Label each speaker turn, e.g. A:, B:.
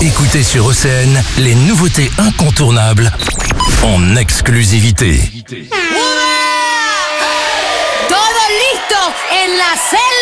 A: Écoutez sur OCN les nouveautés incontournables en exclusivité.
B: ¡Todo listo en la selva!